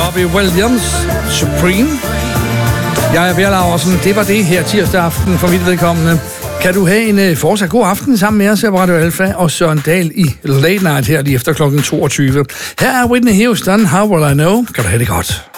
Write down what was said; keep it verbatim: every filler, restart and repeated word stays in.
Robbie Williams, Supreme. Jeg er Per Laursen. Det var det her tirsdag aften for mit vedkommende. Kan du have en uh, fortsat god aften sammen med os her på Radio Alfa og Søren Dahl i Late Night her lige efter klokken toogtyve. Her er Whitney Houston, How Will I Know? Kan du have det godt.